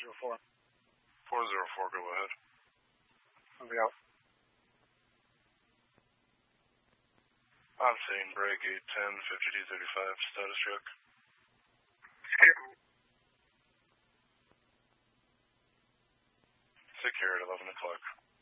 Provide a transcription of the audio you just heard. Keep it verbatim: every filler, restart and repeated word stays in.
zero four. four zero four, go ahead. I'll be out. I'm seeing break eight ten, fifty-two thirty-five, status check. Skip. Secure at eleven o'clock.